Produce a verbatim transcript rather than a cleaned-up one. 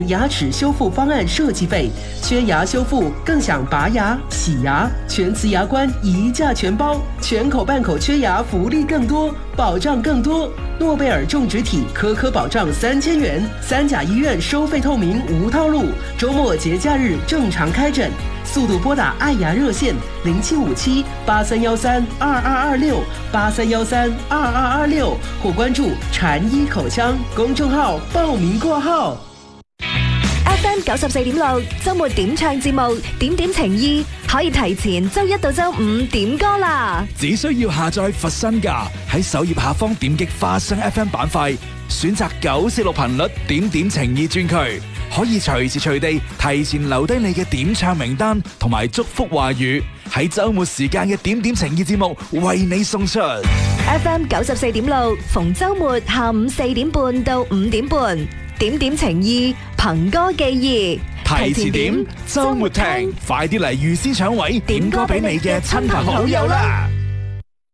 牙齿修复方案设计费，缺牙修复更想拔牙、洗牙，全瓷牙冠一价全包，全口半口缺牙福利更多，保障更多。诺贝尔种植体颗颗保障三千元，三甲医院收费透明无套路，周末节假日正常开诊，速度拨打爱牙热线零七五七八三幺三二二二六八三幺三二二二六，或关注禅医口腔公众號報名過後。 F M 九十四點六周末點唱節目，點點情意可以提前周一到周五點歌啦。 只需要下載佛身價，喺首頁下方點擊花生 F M 板塊，選擇九四六頻率點點情意專區，可以隨時隨地提前留低你嘅點唱名單同埋祝福話語，喺周末時間嘅點點情意節目為你送出。 F M 九十四點六逢周末下午四點半到五點半。點點情意，憑歌寄意， 提前點，周末聽，快啲嚟預先搶位，點歌俾你嘅親朋好友啦！